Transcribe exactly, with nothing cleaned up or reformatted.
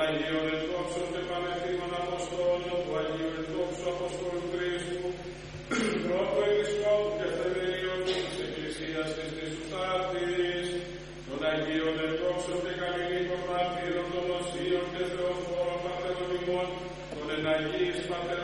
Αγίων εντόξων και πανευθύμων Αποστόλων, του Αγίου εντόξου Αποστόλου Χρήστου, πρώτου Επισκόπου και Θεμελιών της Εκκλησίας της Χριστοστάτης, των Αγίων εντόξων και Καμιλίκων Μαρτύρων των Οσίων και Θεοφόρων Πατέρων ημών, των εναγείς Πατέρων